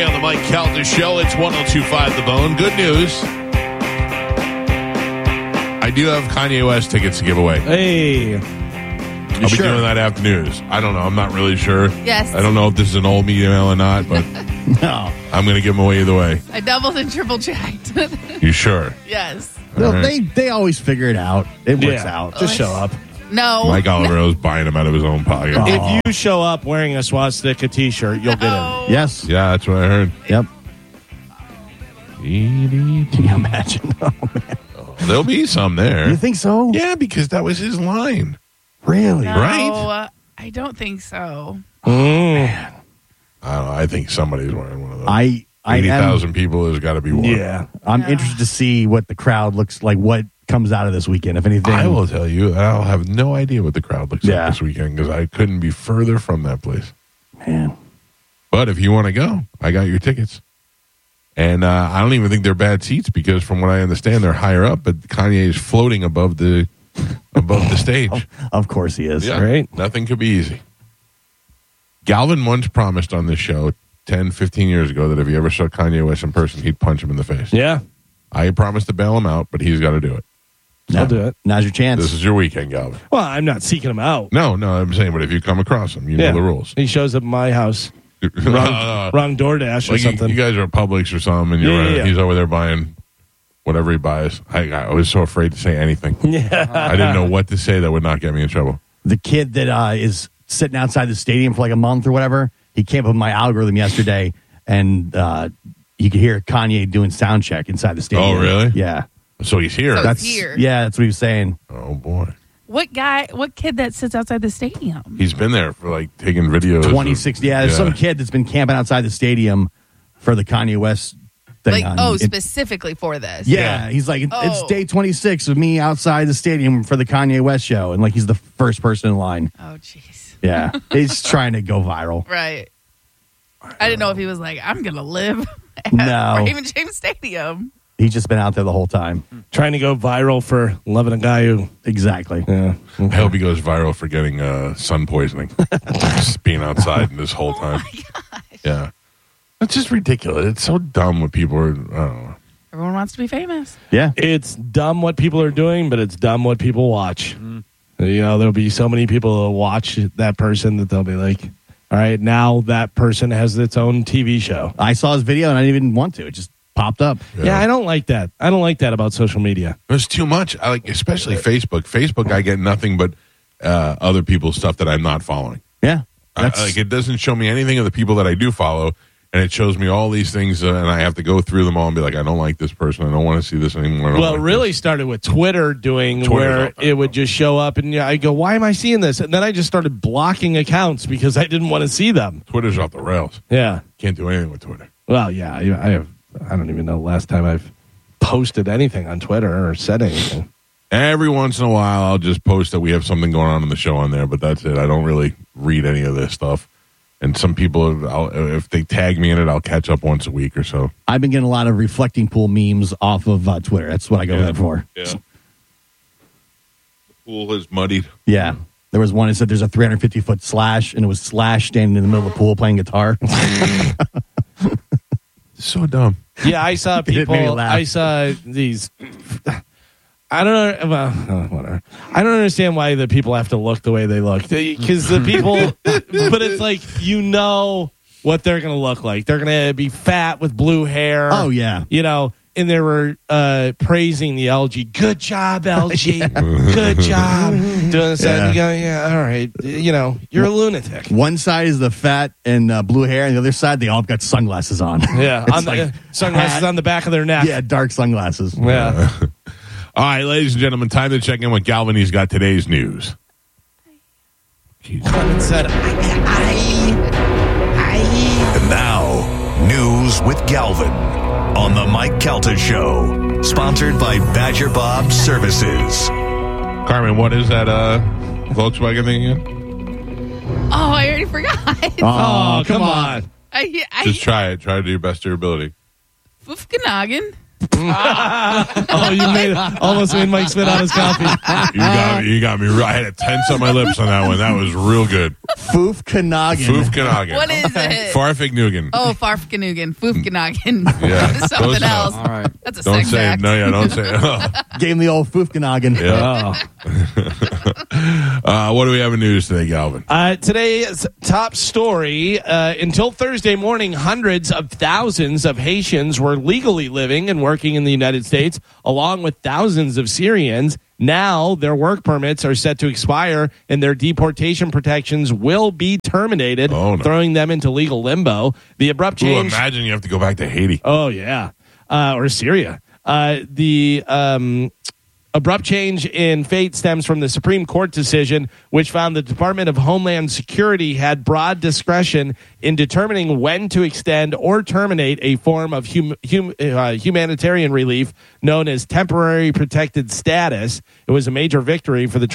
On the Mike Calta Show, it's 102.5 The Bone. Good news. I do have Kanye West tickets to give away. Hey. I'll be doing that after news. I don't know. I'm not really sure. Yes. I don't know if this is an old media mail or not, but No. I'm going to give them away either way. I doubled and triple checked. You sure? Yes. No, right. they always figure it out. It works out. Just show up. No. Mike Olivero's buying them out of his own pocket. Oh. If you show up wearing a swastika t-shirt, you'll get in. Yes. Yeah, that's what I heard. Yep. Can you imagine? Oh, man. There'll be some there. You think so? Yeah, because that was his line. Really? No, Right? I don't think so. I don't know. I think somebody's wearing one of those. I 80,000 people has got to be one. Yeah. I'm interested to see what the crowd looks like, what comes out of this weekend, if anything. I will tell you, I'll have no idea what the crowd looks like Yeah. this weekend because I couldn't be further from that place. Man. But if you want to go, I got your tickets. And I don't even think they're bad seats because from what I understand, they're higher up, but Kanye is floating above the stage. Of course he is. Yeah, right. Nothing could be easy. Galvin once promised on this show 10, 15 years ago that if he ever saw Kanye West in person, he'd punch him in the face. Yeah, I promised to bail him out, but he's got to do it. I'll do it. Now's your chance. This is your weekend, Galvin. Well, I'm not seeking him out. No, I'm saying, but if you come across him, you know the rules. He shows up at my house. Wrong DoorDash or Like something. you guys are at Publix or something, and Yeah. he's over there buying whatever he buys. I was so afraid to say anything. Yeah. I didn't know what to say that would not get me in trouble. The kid that is sitting outside the stadium for like a month or whatever, he came up with my algorithm yesterday, and you could hear Kanye doing sound check inside the stadium. Oh, really? Yeah. So he's here. So- That's here. Yeah, that's what he was saying. Oh, boy. What kid that sits outside the stadium? He's been there for like taking videos. 26. Yeah, there's some kid that's been camping outside the stadium for the Kanye West thing. Specifically for this. Yeah, he's like, it's day 26 of me outside the stadium for the Kanye West show. And like, he's the first person in line. Oh, jeez. Yeah. He's trying to go viral. Right. I didn't know if he was like, I'm going to live at No. Raymond James Stadium. He's just been out there the whole time. Trying to go viral for loving a guy who. Exactly. Yeah. I hope he goes viral for getting sun poisoning. Just being outside this whole time. Oh my gosh. Yeah. It's just ridiculous. It's so dumb when people are, I don't know. Everyone wants to be famous. Yeah. It's dumb what people are doing, but it's dumb what people watch. You know, there'll be so many people who watch that person that they'll be like, all right, now that person has its own TV show. I saw his video and I didn't even want to. It just popped up. Yeah, I don't like that. I don't like that about social media. There's too much. I like, especially Facebook. Facebook, I get nothing but other people's stuff that I'm not following. Yeah. Like it doesn't show me anything of the people that I do follow, and it shows me all these things, and I have to go through them all and be like, I don't like this person. I don't want to see this anymore. Well, it really started with Twitter doing where it would just show up, and I go, why am I seeing this? And then I just started blocking accounts because I didn't want to see them. Twitter's off the rails. Yeah. Can't do anything with Twitter. Well, yeah, I don't even know the last time I've posted anything on Twitter or said anything. Every once in a while, I'll just post that we have something going on in the show on there, but that's it. I don't really read any of this stuff. And some people, if they tag me in it, I'll catch up once a week or so. I've been getting a lot of reflecting pool memes off of Twitter. That's what I go there for. Yeah. The pool is muddied. Yeah. There was one that said there's a 350-foot Slash, and it was Slash standing in the middle of the pool playing guitar. So dumb. Yeah, I saw It made me people. laugh. I saw these. I don't know. Well, whatever. I don't understand why the people have to look the way they look. Because the people, but it's like you know what they're going to look like. They're going to be fat with blue hair. Oh, yeah. You know, and they were praising the LG. Good job, LG. Good job. Doing this. Yeah. You go, yeah, all right. You know, you're a lunatic. One side is the fat and blue hair, and the other side, they all got sunglasses on. Yeah, It's on the like sunglasses hat. on the back of their neck. Yeah, dark sunglasses. Yeah. All right, ladies and gentlemen, time to check in with Galvin. He's got today's news. Clement said, And now, news with Galvin on the Mike Calta Show, sponsored by Badger Bob Services. Carmen, what is that Volkswagen thing again? Oh, I already forgot. oh, come on. I Just try it. Try to do your best to your ability. Fufkanagan. Oh, you almost made Mike spit out his coffee. You got me right. I had a tense on my lips on that one. That was real good. Foofkanoggin. Foofkanoggin. What is it? Farfignugan. Oh, Farfkanoogin. Foofkanoggin. Yeah. That's something Those- else. All right. That's a Don't sex say it. act. No, yeah, don't say it. Gave him the old foofkanoggin. Yeah. What do we have in news today, Galvin? Today's top story. Until Thursday morning, hundreds of thousands of Haitians were legally living and working in the United States, along with thousands of Syrians. Now their work permits are set to expire and their deportation protections will be terminated, Oh, no. throwing them into legal limbo. The abrupt Ooh, change. imagine you have to go back to Haiti. Oh, yeah. Or Syria. The abrupt change in fate stems from the Supreme Court decision, which found the Department of Homeland Security had broad discretion in determining when to extend or terminate a form of humanitarian relief known as temporary protected status. It was a major victory for the